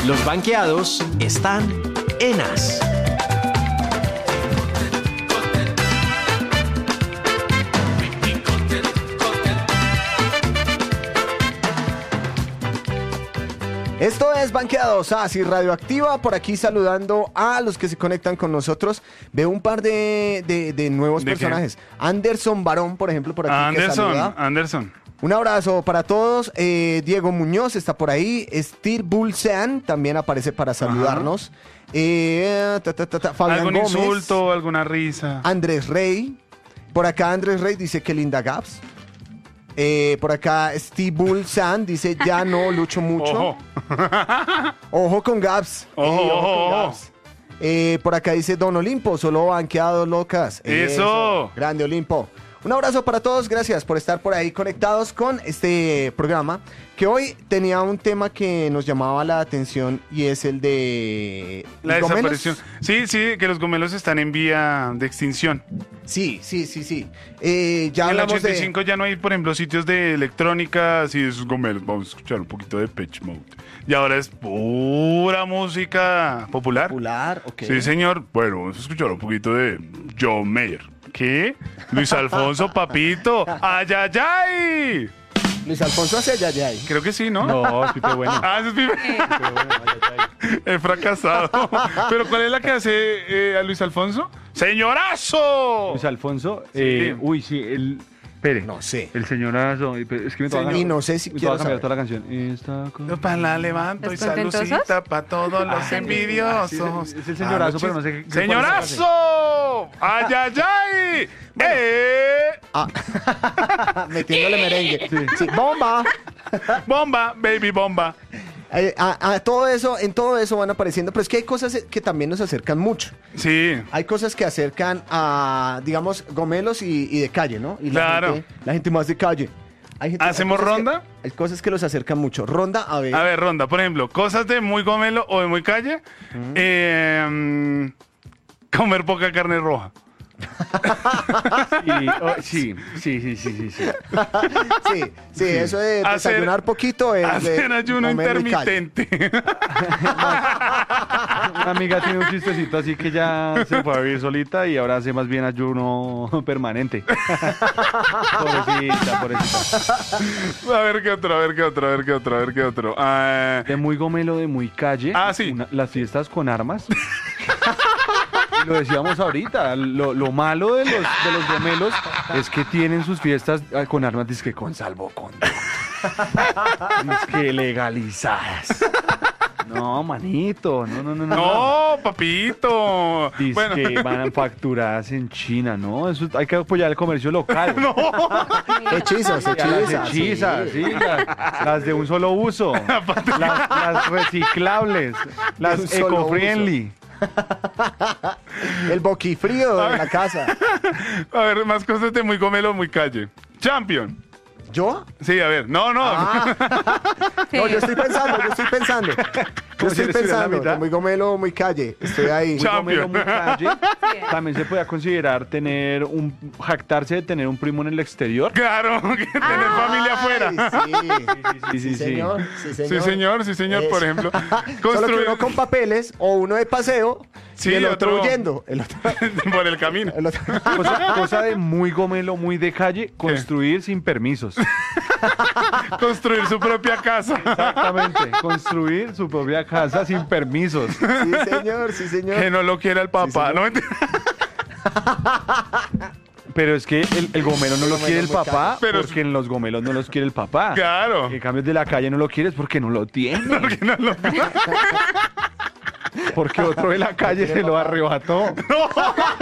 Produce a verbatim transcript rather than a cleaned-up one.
Los banqueados están en As. Esto es Banqueados, así Radioactiva, por aquí saludando a los que se conectan con nosotros. Veo un par de, de, de nuevos ¿De personajes. Qué? Anderson Barón, por ejemplo, por aquí. Anderson, que saluda. Anderson. Un abrazo para todos. Eh, Diego Muñoz está por ahí. Steve Bulcean también aparece para saludarnos. Eh, ta, ta, ta, ta, Fabián ¿Algún Gómez, insulto, alguna risa? Andrés Rey. Por acá Andrés Rey dice que linda Gaps. Eh, por acá Steve Bulcean dice ya no lucho mucho. Ojo. Ojo con Gaps. Ojo, Ey, ojo con ojo. Gaps. Eh, por acá dice Don Olimpo, solo banqueados locas. Eso. Grande Olimpo. Un abrazo para todos, gracias por estar por ahí conectados con este programa, que hoy tenía un tema que nos llamaba la atención y es el de... La ¿los gomelos? desaparición. Sí, sí, que los gomelos están en vía de extinción. Sí, sí, sí, sí. Eh, ya En el hablamos ochenta y cinco de... ya no hay, por ejemplo, sitios de electrónica, así de esos gomelos. Vamos a escuchar un poquito de Pitch Mode. Y ahora es pura música popular. Popular, ok. Sí, señor. Bueno, vamos a escuchar un poquito de John Mayer. ¿Qué? Luis Alfonso, papito. ¡Ay, ay, ay! Luis Alfonso hace ya, ya. Creo que sí, ¿no? No, es Pipe Bueno. Ah, ese es Pipe. He fracasado. ¿Pero cuál es la que hace eh, a Luis Alfonso? ¡Señorazo! Luis Alfonso. Sí. Eh, uy, sí, el. Espere. No sé. El señorazo. Es que me toca Señor. Y no sé si me quiero toca cambiar saber. toda la canción. Esta cosa- Para la levanto y ¿Los contentosos? salucita para todos los Ah, envidiosos. sí, es el señorazo, pero no sé qué- qué- ¡Señorazo! ¡Ay, ay, ay! ¡Eh! Ah. Metiéndole merengue. Sí. Sí, bomba. ¡Bomba, baby, bomba! Eh, a, a todo eso, en todo eso van apareciendo, pero es que hay cosas que también nos acercan mucho. Sí. Hay cosas que acercan a, digamos, gomelos y, y de calle, ¿no? Y la Claro. gente, la gente más de calle. Hay gente- hay ¿Hacemos cosas que- ronda? hay cosas que los acercan mucho. Ronda, a ver. A ver, Ronda, por ejemplo, cosas de muy gomelo o de muy calle. Eh, mm, comer poca carne roja. Sí, oh, sí, sí, sí, sí, sí, sí. Sí, sí, eso de Hacer- desayunar poquito es de Hacer ayuno gomelo y calle. intermitente. Una amiga tiene un chistecito así que ya se fue a vivir solita y ahora hace más bien ayuno permanente. Pobrecita, pobrecita. A ver qué otro, a ver qué otro, a ver qué otro, a ver qué otro. Ah, De muy gomelo, de muy calle. Ah, sí. una- las fiestas con armas. Y lo decíamos ahorita, lo, lo malo de los, de los gomelos es que tienen sus fiestas ah, con armas, dizque con salvoconducto. Dizque legalizadas. No, manito, no, no, no, no. no, papito. Dice Bueno, que van facturadas en China, ¿no? Eso hay que apoyar el comercio local. No, Hechizos, las hechizas. hechizas, sí. sí, las, las de un solo uso, las, las reciclables, las un solo eco-friendly. El boquifrío de la casa. a ver, más cosas de muy gomelo, muy calle. Champion. ¿Yo? Sí, a ver. No, no. Ah. No, yo estoy pensando, yo estoy pensando. Yo Como si estoy le estuviera en la pensando, mitad. muy gomelo, muy calle. Estoy ahí. Muy Champion. gomelo, muy calle. También se podía considerar tener un jactarse de tener un primo en el exterior. Claro, que tener familia afuera. Ay, Sí, sí. sí, sí. señor, sí, señor. Sí, señor, sí, señor, por Eso. ejemplo. Solo que Construir uno con papeles o uno de paseo Sí, y el otro, otro- huyendo. El otro, por el camino. el otro- Cosa, cosa de muy gomelo, muy de calle, construir sin permisos. Construir su propia casa. Exactamente, construir su propia casa sin permisos. Sí, señor, sí, señor. Que no lo quiera el papá. señor. no mentira. Pero es que el, el gomelo no lo gomelo quiere el muy papá, caro. Pero- porque en los gomelos no los quiere el papá. Claro. En cambio, de la calle no lo quieres porque no lo tiene. Porque no lo- Porque otro de la calle se lo arrebató.